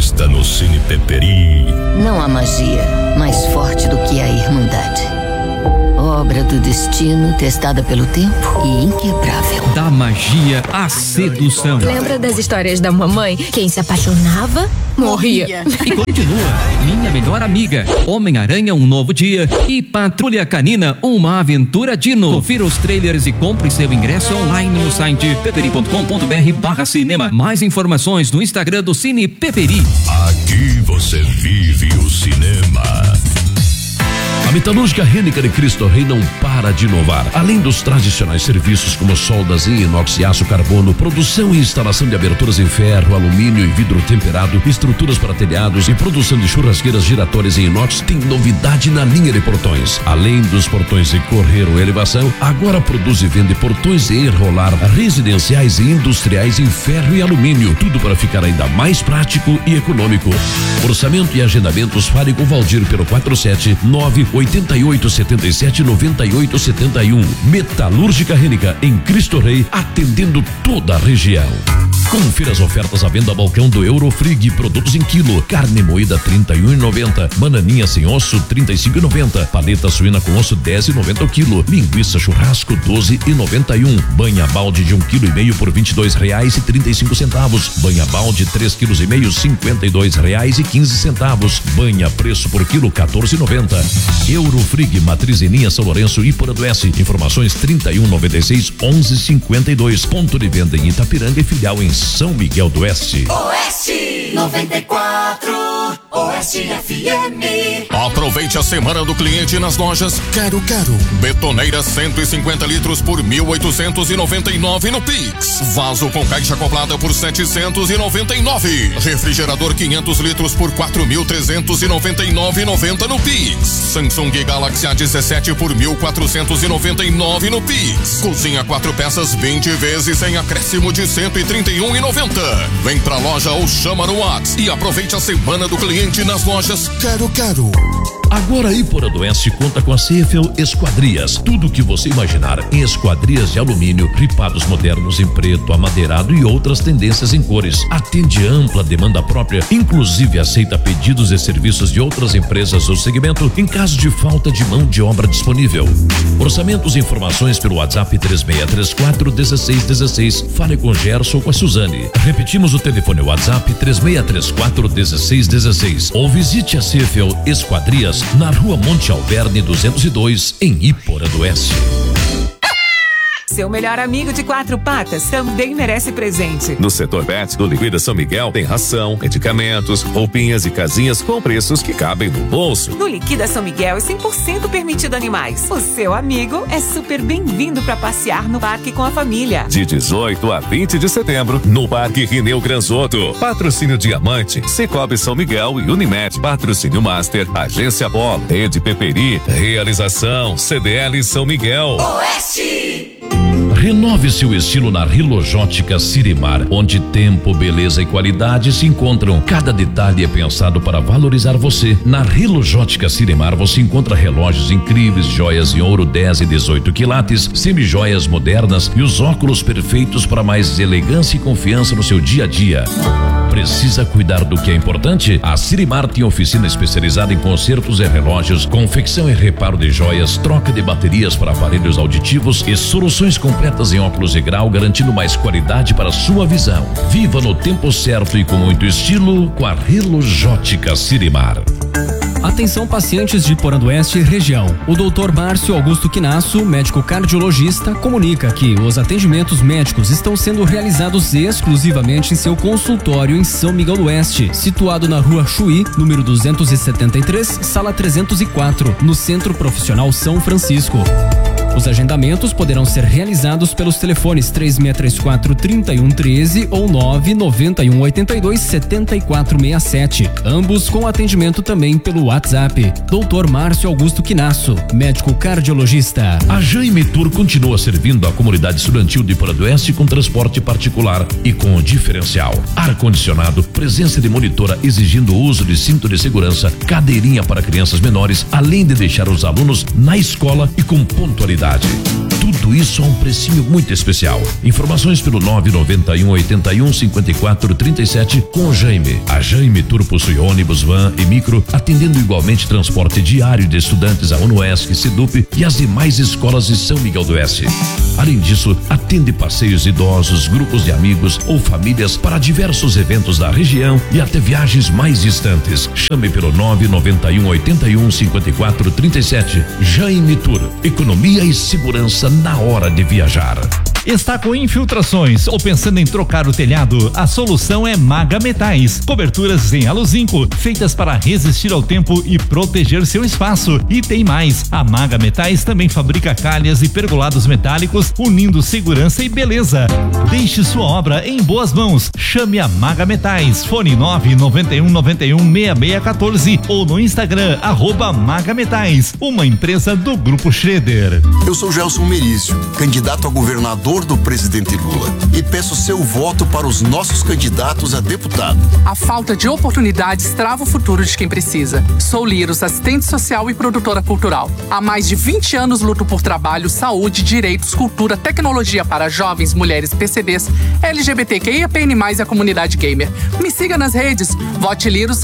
festa no Cine Peperi. Não há magia mais forte do que a irmandade. Obra do destino, testada pelo tempo e inquebrável. Da magia à sedução. Lembra das histórias da mamãe? Quem se apaixonava, morria. E continua. Minha Melhor Amiga, Homem-Aranha, Um Novo Dia e Patrulha Canina, Uma Aventura Dino. Confira os trailers e compre seu ingresso online no site peperi.com.br/cinema. Mais informações no Instagram do Cine Peperi. Aqui você vive o cinema. A Metalúrgica Hênica de Cristo Rei não para de inovar. Além dos tradicionais serviços como soldas em inox e aço carbono, produção e instalação de aberturas em ferro, alumínio e vidro temperado, estruturas para telhados e produção de churrasqueiras giratórias em inox, tem novidade na linha de portões. Além dos portões de correr ou elevação, agora produz e vende portões em enrolar residenciais e industriais em ferro e alumínio. Tudo para ficar ainda mais prático e econômico. Orçamento e agendamentos, fale com Valdir pelo 479-8877-9871. Metalúrgica Hênica em Cristo Rei, atendendo toda a região. Confira as ofertas à venda balcão do Eurofrig, produtos em quilo. Carne moída R$31,90, bananinha sem osso R$35,90, paleta suína com osso R$10,90 o quilo, linguiça churrasco R$12,91, banha balde de 1,5 kg por R$22,35, banha balde 3,5 kg R$52,15, banha preço por quilo R$14,90. Eurofrig, matriz em linha São Lourenço e Iporã-do-Oeste. Informações 3196-1152. Ponto de venda em Itapiranga e filial em São Miguel do Oeste. Oeste 94, Oeste FM. Aproveite a semana do cliente nas lojas Quero. Betoneira 150 litros por 1.899 no Pix. Vaso com caixa acoplada por 799. Refrigerador 500 litros por 4.399,90 no Pix. Samsung Galaxy A17 por 1.499 no Pix. Cozinha 4 peças 20 vezes sem acréscimo de 131,90. Vem pra loja ou chama no WhatsApp e aproveite a semana do cliente nas lojas Quero. Agora Iporã-do-Oeste conta com a Cefel Esquadrias. Tudo o que você imaginar em esquadrias de alumínio, ripados modernos em preto, amadeirado e outras tendências em cores. Atende ampla demanda própria, inclusive aceita pedidos e serviços de outras empresas do segmento em caso de falta de mão de obra disponível. Orçamentos e informações pelo WhatsApp 3634-1616. Fale com Gerson ou com a Suzane. Repetimos o telefone WhatsApp 3634-1616. Ou visite a Cefel Esquadrias na Rua Monte Alverne 202, em Iporã-do-Oeste. Seu melhor amigo de 4 patas também merece presente. No setor pet do Liquida São Miguel tem ração, medicamentos, roupinhas e casinhas com preços que cabem no bolso. No Liquida São Miguel é 100% permitido animais. O seu amigo é super bem-vindo para passear no parque com a família. De 18 a 20 de setembro, no Parque Rineu Granzotto. Patrocínio Diamante, Cicobi São Miguel e Unimed. Patrocínio Master, Agência Polo, Rede Peperi. Realização CDL São Miguel. Oeste. Renove seu estilo na Rilojótica Sirimar, onde tempo, beleza e qualidade se encontram. Cada detalhe é pensado para valorizar você. Na Rilojótica Sirimar você encontra relógios incríveis, joias em ouro 10 e 18 quilates, semijoias modernas e os óculos perfeitos para mais elegância e confiança no seu dia a dia. Precisa cuidar do que é importante? A Sirimar tem oficina especializada em consertos e relógios, confecção e reparo de joias, troca de baterias para aparelhos auditivos e soluções completas em óculos de grau, garantindo mais qualidade para a sua visão. Viva no tempo certo e com muito estilo com a Rilojótica Sirimar. Atenção pacientes de Iporã-do-Oeste e região. O Dr. Márcio Augusto Quinasso, médico cardiologista, comunica que os atendimentos médicos estão sendo realizados exclusivamente em seu consultório em São Miguel do Oeste, situado na Rua Chuí, número 273, sala 304, no Centro Profissional São Francisco. Os agendamentos poderão ser realizados pelos telefones 3634-3113 ou 99182-7467, ambos com atendimento também pelo WhatsApp. Dr. Márcio Augusto Quinasso, médico cardiologista. A Jaime Tour continua servindo a comunidade estudantil de Iporã-do-Oeste com transporte particular e com diferencial. Ar-condicionado, presença de monitora exigindo o uso de cinto de segurança, cadeirinha para crianças menores, além de deixar os alunos na escola e com pontualidade. Tudo isso a um precinho muito especial. Informações pelo 991 81 54 37 com o Jaime. A Jaime Tour possui ônibus, van e micro, atendendo igualmente transporte diário de estudantes a UNOESC, SEDUP e as demais escolas de São Miguel do Oeste. Além disso, atende passeios de idosos, grupos de amigos ou famílias para diversos eventos da região e até viagens mais distantes. Chame pelo 991 81 54 37. Jaime Tour. Economia e segurança na hora de viajar. Está com infiltrações ou pensando em trocar o telhado? A solução é Maga Metais. Coberturas em aluzinco, feitas para resistir ao tempo e proteger seu espaço. E tem mais, a Maga Metais também fabrica calhas e pergolados metálicos, unindo segurança e beleza. Deixe sua obra em boas mãos. Chame a Maga Metais. Fone 991 91 6614 ou no Instagram @Maga Metais, uma empresa do Grupo Schroeder. Eu sou Gelson Merício, candidato a governador do presidente Lula, e peço seu voto para os nossos candidatos a deputado. A falta de oportunidades trava o futuro de quem precisa. Sou Liros, assistente social e produtora cultural. Há mais de 20 anos luto por trabalho, saúde, direitos, cultura, tecnologia para jovens, mulheres, PCDs, LGBTQIAPN+, e a comunidade gamer. Me siga nas redes. Vote Liros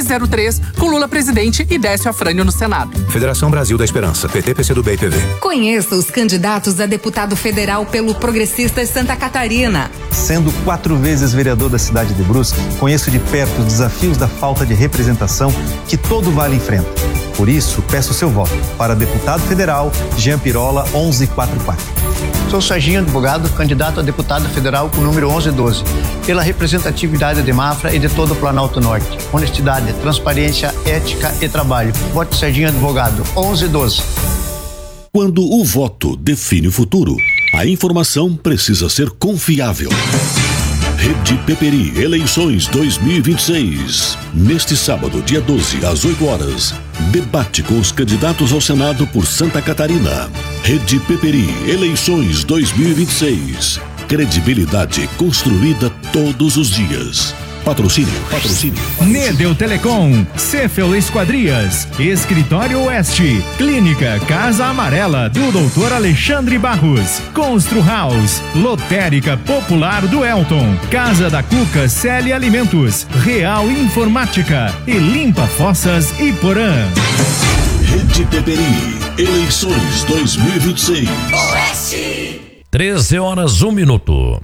303 com Lula presidente e Décio Afrânio no Senado. Federação Brasil da Esperança, PT, PCdoB e PV. Conheça os candidatos a deputado federal pelo Progressistas Santa Catarina. Sendo 4 vezes vereador da cidade de Brusque, conheço de perto os desafios da falta de representação que todo vale enfrenta. Por isso, peço seu voto para deputado federal Jean Pirola 1144. Sou Serginho Advogado, candidato a deputado federal com o número 1112, pela representatividade de Mafra e de todo o Planalto Norte. Honestidade, transparência, ética e trabalho. Vote Serginho Advogado 1112. Quando o voto define o futuro, a informação precisa ser confiável. Rede Peperi, eleições 2026. Neste sábado, dia 12, às 8 horas, debate com os candidatos ao Senado por Santa Catarina. Rede Peperi, eleições 2026. Credibilidade construída todos os dias. Patrocínio. Nedel Telecom, Cefel Esquadrias, Escritório Oeste, Clínica Casa Amarela do Dr. Alexandre Barros, Constru House, Lotérica Popular do Elton, Casa da Cuca Celi Alimentos, Real Informática e Limpa Fossas e Porã. Rede Peperi, eleições 2026. Oeste. 13h01.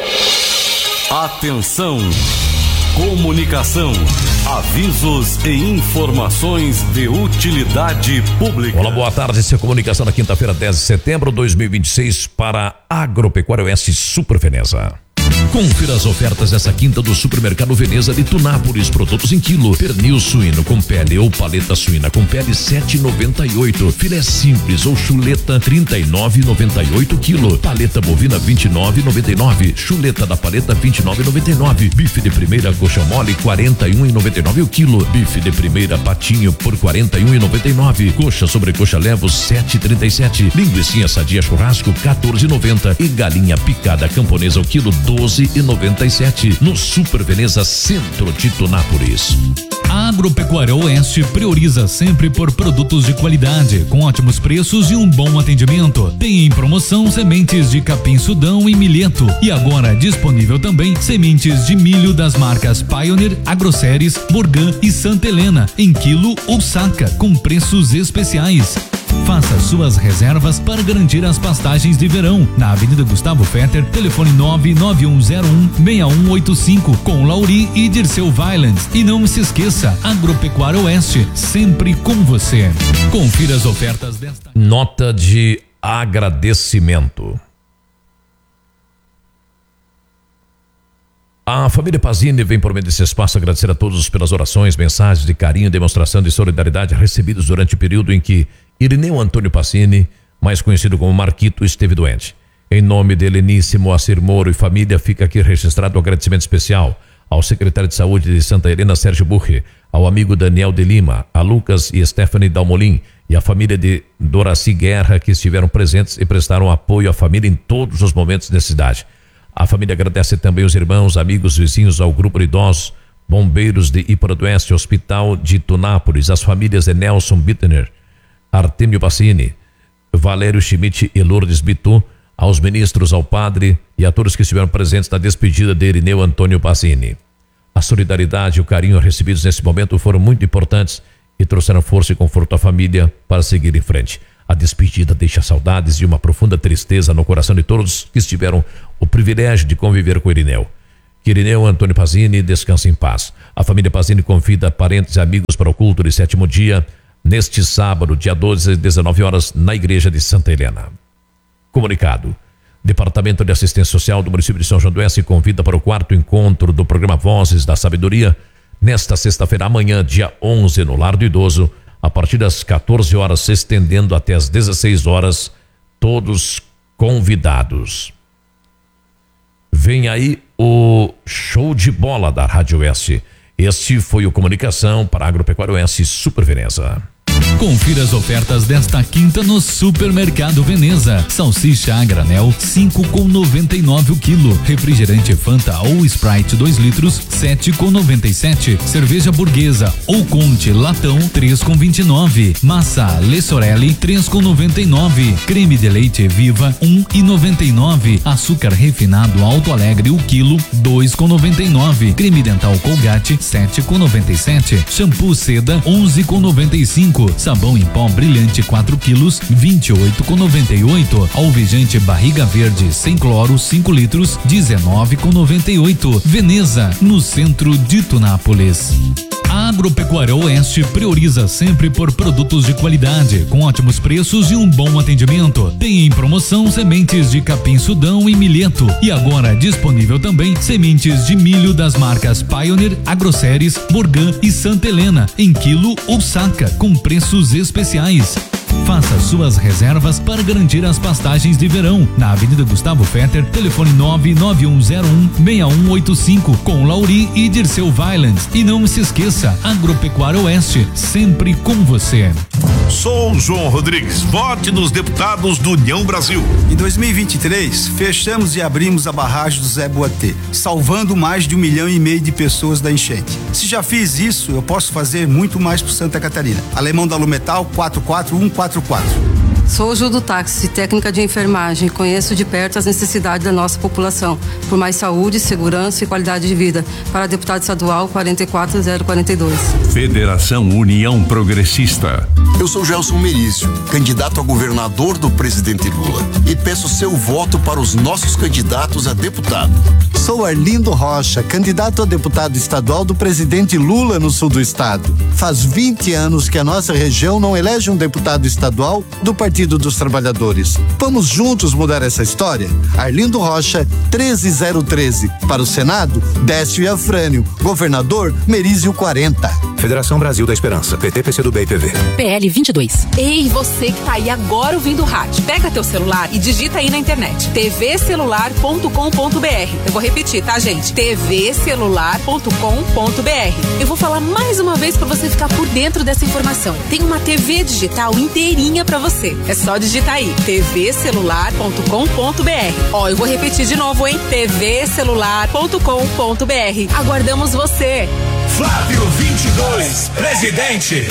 Atenção! Comunicação, avisos e informações de utilidade pública. Olá, boa tarde. Essa é a comunicação na quinta-feira, 10 de setembro de 2026 para Agropecuária Oeste Super Veneza. Confira as ofertas dessa quinta do Supermercado Veneza de Tunápolis. Produtos em quilo. Pernil suíno com pele ou paleta suína com pele 7,98. Filé simples ou chuleta 39,98 quilo. Paleta bovina 29,99. Chuleta da paleta 29,99. Bife de primeira coxa mole 41,99 o quilo. Bife de primeira patinho por 41,99. Coxa sobre coxa levo 7,37. Linguiça sadia churrasco 14,90 e galinha picada camponesa o quilo 12,97 no Super Veneza Centro de Tunápolis. A Agropecuária Oeste prioriza sempre por produtos de qualidade, com ótimos preços e um bom atendimento. Tem em promoção sementes de capim sudão e milheto. E agora disponível também sementes de milho das marcas Pioneer, Agroceres, Morgan e Santa Helena, em quilo ou saca, com preços especiais. Faça suas reservas para garantir as pastagens de verão na Avenida Gustavo Fetter, telefone 991016185 com Lauri e Dirceu Violence. E não se esqueça, Agropecuária Oeste, sempre com você. Confira as ofertas desta nota de agradecimento. A família Pazini vem por meio desse espaço agradecer a todos pelas orações, mensagens de carinho, demonstração de solidariedade recebidos durante o período em que Irineu Antônio Pazini, mais conhecido como Marquito, esteve doente. Em nome de Helenice, Moacir Moro e família, fica aqui registrado um agradecimento especial ao secretário de Saúde de Santa Helena, Sérgio Burri, ao amigo Daniel de Lima, a Lucas e Stephanie Dalmolin e a família de Doraci Guerra, que estiveram presentes e prestaram apoio à família em todos os momentos de necessidade. A família agradece também os irmãos, amigos, vizinhos, ao grupo de idosos, bombeiros de Ipora do Oeste, Hospital de Tunápolis, as famílias de Nelson Bittner, Artemio Pacini, Valério Schmidt e Lourdes Bitu, aos ministros, ao padre e a todos que estiveram presentes na despedida de Irineu Antônio Pazini. A solidariedade e o carinho recebidos nesse momento foram muito importantes e trouxeram força e conforto à família para seguir em frente. A despedida deixa saudades e uma profunda tristeza no coração de todos que tiveram o privilégio de conviver com Irineu. Que Irineu Antônio Pazini descanse em paz. A família Pazini convida parentes e amigos para o culto de 7º dia, neste sábado, dia 12, às 19 horas, na igreja de Santa Helena. Comunicado. Departamento de Assistência Social do município de São João do Oeste convida para o 4º encontro do programa Vozes da Sabedoria, nesta sexta-feira, amanhã, dia 11, no Lar do Idoso, a partir das 14 horas, se estendendo até as 16 horas, todos convidados. Vem aí o show de bola da Rádio Oeste. Este foi o Comunicação para a Agropecuária Oeste Super Veneza. Confira as ofertas desta quinta no Supermercado Veneza. Salsicha a granel 5,99 o quilo. Refrigerante Fanta ou Sprite 2 litros 7,97. Cerveja Burguesa ou Conte latão 3,29. Massa Lessorelli 3,99. Creme de leite Viva 1,99. Açúcar refinado Alto Alegre o quilo 2,99. Creme dental Colgate 7,97. Shampoo Seda 11,95. Sabão em pó brilhante 4 quilos 28,98. Alvejante Barriga Verde sem cloro 5 litros 19,98. Veneza, no centro de Tunápolis. A Agropecuária Oeste prioriza sempre por produtos de qualidade, com ótimos preços e um bom atendimento. Tem em promoção sementes de capim Sudão e milheto. E agora disponível também sementes de milho das marcas Pioneer, Agroceres, Morgan e Santa Helena, em quilo ou saca, com preços especiais. Faça suas reservas para garantir as pastagens de verão na Avenida Gustavo Fetter, telefone 991016185 com Lauri e Dirceu Violence. E não se esqueça, Agropecuária Oeste, sempre com você. Sou João Rodrigues, vote nos deputados do União Brasil. Em 2023, fechamos e abrimos a barragem do Zé Boatê, salvando mais de 1,5 milhão de pessoas da enchente. Se já fiz isso, eu posso fazer muito mais por Santa Catarina. Alemão da Lumetal 44144. Sou Ju do Táxi, técnica de enfermagem. Conheço de perto as necessidades da nossa população, por mais saúde, segurança e qualidade de vida. Para deputado estadual 44042. Federação União Progressista. Eu sou Gelson Merício, candidato a governador do presidente Lula, e peço seu voto para os nossos candidatos a deputado. Sou Arlindo Rocha, candidato a deputado estadual do presidente Lula no sul do estado. Faz 20 anos que a nossa região não elege um deputado estadual do Partido dos Trabalhadores. Vamos juntos mudar essa história? Arlindo Rocha, 13013. Para o Senado, Décio Afrânio. Governador, Merício 40. Federação Brasil da Esperança, PT, PCdoB e PV. PL 22. Ei, você que tá aí agora ouvindo o rádio, pega teu celular e digita aí na internet, tvcelular.com.br. Eu vou repetir, tá, gente? tvcelular.com.br. Eu vou falar mais uma vez pra você ficar por dentro dessa informação. Tem uma TV digital inteirinha pra você. É só digitar aí, tvcelular.com.br. Ó, eu vou repetir de novo, hein? tvcelular.com.br. Aguardamos você. Flávio 22, presidente.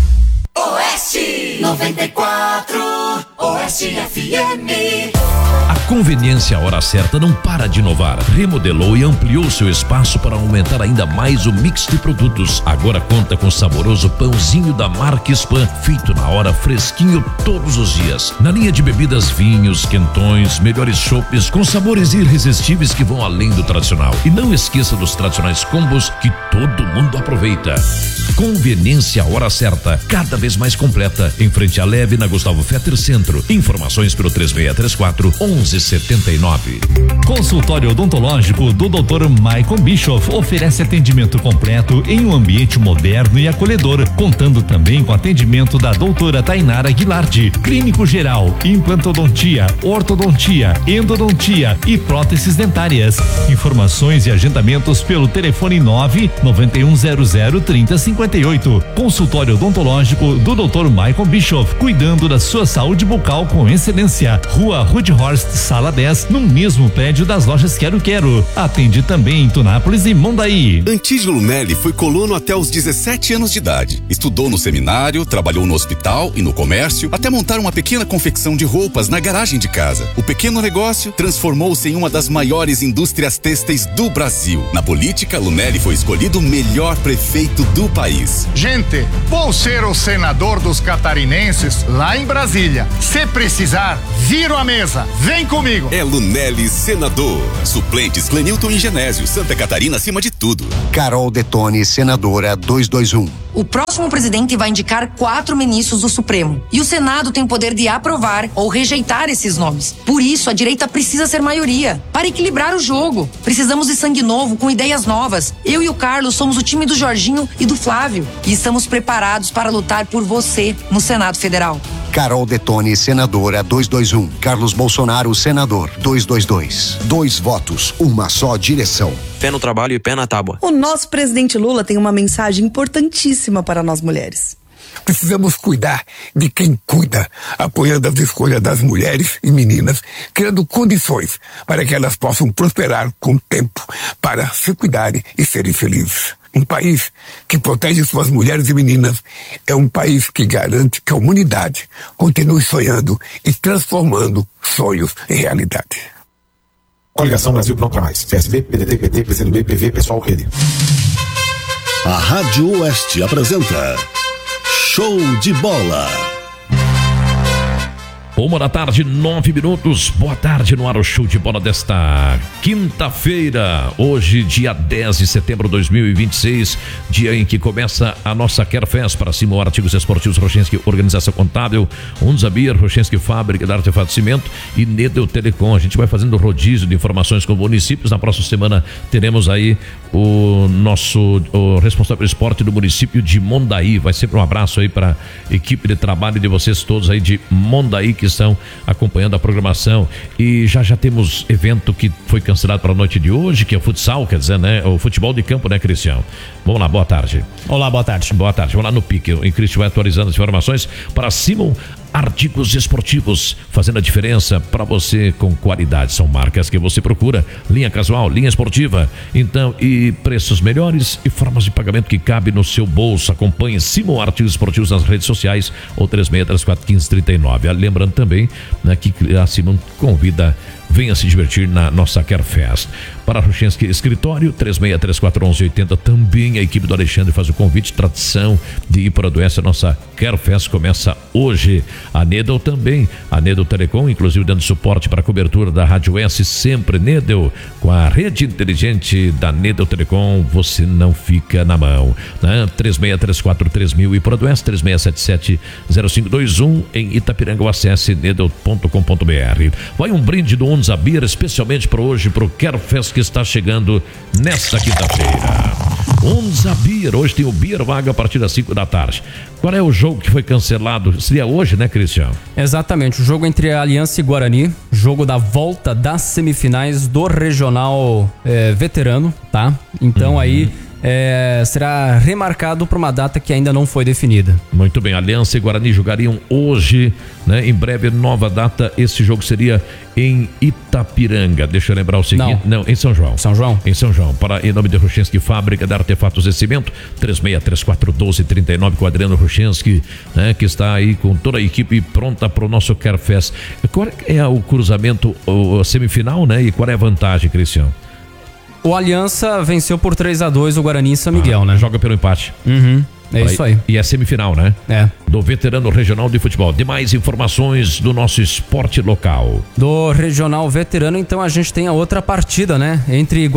Oeste 94, Oeste FM. A Conveniência Hora Certa não para de inovar. Remodelou e ampliou seu espaço para aumentar ainda mais o mix de produtos. Agora conta com o saboroso pãozinho da marca Spam, feito na hora, fresquinho todos os dias. Na linha de bebidas, vinhos, quentões, melhores chopes com sabores irresistíveis que vão além do tradicional. E não esqueça dos tradicionais combos que todo mundo aproveita. Conveniência Hora Certa, cada vez mais completa, em frente à Leve, na Gustavo Fetter Centro. Informações pelo 3634-1179. Consultório odontológico do Dr. Michael Bischoff oferece atendimento completo em um ambiente moderno e acolhedor, contando também com atendimento da doutora Tainara Guilardi, clínico geral, implantodontia, ortodontia, endodontia e próteses dentárias. Informações e agendamentos pelo telefone 991003058. Consultório odontológico do Dr. Michael Bischoff, cuidando da sua saúde bucal com excelência. Rua Rudhorst sala 10, no mesmo prédio das lojas Quero Quero. Atende também em Tunápolis e Mondaí. Antídio Lunelli foi colono até os 17 anos de idade. Estudou no seminário, trabalhou no hospital e no comércio, até montar uma pequena confecção de roupas na garagem de casa. O pequeno negócio transformou-se em uma das maiores indústrias têxteis do Brasil. Na política, Lunelli foi escolhido o melhor prefeito do país. Gente, vou ser o senador dos catarinenses lá em Brasília. Se precisar, viro a mesa. Vem comigo. É Lunelli senador. Suplentes Clenilton e Genésio. Santa Catarina acima de tudo. Carol Detone, senadora 221. O próximo presidente vai indicar 4 ministros do Supremo. E o Senado tem o poder de aprovar ou rejeitar esses nomes. Por isso, a direita precisa ser maioria. Para equilibrar o jogo. Precisamos de sangue novo, com ideias novas. Eu e o Carlos somos o time do Jorginho e do Flávio. E estamos preparados para lutar por você no Senado Federal. Carol Detone, senadora 221. Carlos Bolsonaro, senador 222. 2 votos, uma só direção. Pé no trabalho e pé na tábua. O nosso presidente Lula tem uma mensagem importantíssima para nós mulheres. Precisamos cuidar de quem cuida, apoiando as escolhas das mulheres e meninas, criando condições para que elas possam prosperar com tempo, para se cuidarem e serem felizes. Um país que protege suas mulheres e meninas é um país que garante que a humanidade continue sonhando e transformando sonhos em realidade. Coligação Brasil Pronto pra Mais. PSB, PDT, PT, PCdoB, PV, Pessoal, Rede. A Rádio Oeste apresenta Show de Bola. 1h09. Boa tarde no ar, o show de bola desta quinta-feira, hoje dia 10 de setembro de 2026, dia em que começa a nossa Querfest. Para cima, artigos esportivos Rochenski Organização Contábil, Unzabir, Rochenski Fábrica de Artefato de Cimento e Nedel Telecom. A gente vai fazendo rodízio de informações com municípios. Na próxima semana teremos aí o responsável de esporte do município de Mondaí. Vai ser um abraço aí para a equipe de trabalho de vocês todos aí de Mondaí que estão acompanhando a programação. E já temos evento que foi cancelado para a noite de hoje, que é o futsal, quer dizer, né? O futebol de campo, né, Cristiano? Vamos lá, boa tarde. Olá, boa tarde. Boa tarde, vamos lá no pique. O Cristian vai atualizando as informações para Simon Artigos Esportivos, fazendo a diferença para você com qualidade. São marcas que você procura, linha casual, linha esportiva, então, e preços melhores e formas de pagamento que cabe no seu bolso. Acompanhe Simon Artigos Esportivos nas redes sociais ou 36341539. Lembrando também, né, que a Simon convida, venha se divertir na nossa Querfest. Para Rochenski Escritório, 36341180, também a equipe do Alexandre faz o convite, tradição de ir para o Oeste. A nossa Querfest começa hoje. A Nedel também, a Nedel Telecom, inclusive dando suporte para a cobertura da Rádio S, sempre Nedel, com a rede inteligente da Nedel Telecom, você não fica na mão, né? 36343000 e para o Oeste, 36770521 em Itapiranga, o acesse nedel.com.br. Vai um brinde do Unzabir, especialmente para hoje, para o Querfest que está chegando nesta quinta-feira. Unzabir, hoje tem o Beer Vaga a partir das 5 da tarde. Qual é o jogo que foi cancelado? Seria hoje, né, Cristiano? Exatamente, o jogo entre a Aliança e Guarani, jogo da volta das semifinais do Regional Veterano, tá? Então aí será remarcado para uma data que ainda não foi definida. Muito bem, Aliança e Guarani jogariam hoje, né? Em breve, nova data. Esse jogo seria em Itapiranga. Deixa eu lembrar o seguinte. Não, em São João. São João? Em São João. Em nome de Rochenski Fábrica de Artefatos de Cimento, 36341239 com o Adriano Rochenski, né? Que está aí com toda a equipe pronta para o nosso Querfest. Qual é o cruzamento, a semifinal, né? E qual é a vantagem, Cristiano? O Aliança venceu por 3-2 o Guarani em São Miguel, né? Joga pelo empate. É isso aí. E é semifinal, né? É. Do Veterano Regional de Futebol. Demais informações do nosso esporte local. Do Regional Veterano, então, a gente tem a outra partida, né? Entre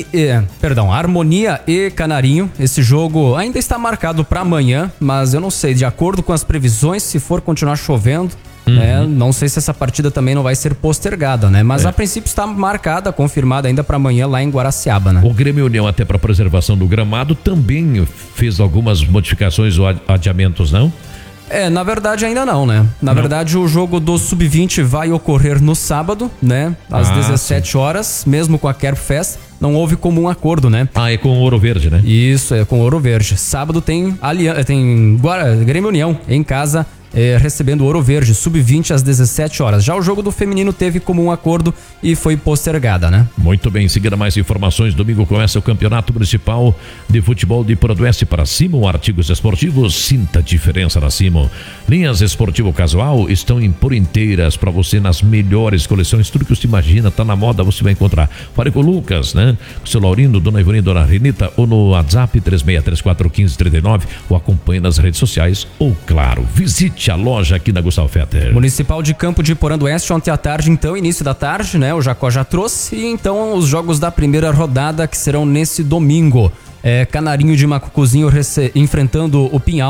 Harmonia e Canarinho. Esse jogo ainda está marcado para amanhã, mas eu não sei, de acordo com as previsões, se for continuar chovendo, né? Não sei se essa partida também não vai ser postergada, né? Mas a princípio está marcada, confirmada ainda para amanhã lá em Guaraciaba, né? O Grêmio União, até para preservação do gramado, também fez algumas modificações ou adiamentos, não? Na verdade ainda não, né? Na verdade o jogo do Sub-20 vai ocorrer no sábado, né? Às 17 horas, mesmo com a Querfest, não houve comum acordo, né? É com o Ouro Verde, né? Isso, é com o Ouro Verde. Sábado tem Grêmio União em casa recebendo o Ouro Verde, sub-20 às 17 horas. Já o jogo do feminino teve como um acordo e foi postergada, né? Muito bem, em seguida mais informações. Domingo começa o Campeonato Municipal de Futebol de Poranduense para Simo Artigos Esportivos. Sinta a diferença na Simo. Linhas esportivo casual estão por inteiras para você nas melhores coleções. Tudo que você imagina, tá na moda, você vai encontrar. Fale com o Lucas, né? Com o seu Laurindo, Dona Ivone, Dona Renita, ou no WhatsApp 36341539, ou acompanhe nas redes sociais, ou claro, visite a loja aqui na Gustavo Fetter. Municipal de Campo de Poranduense, ontem à tarde, então, início da tarde, né? O Jacó já trouxe, e então os jogos da primeira rodada que serão nesse domingo. Canarinho de Macucuzinho enfrentando o Pinhal.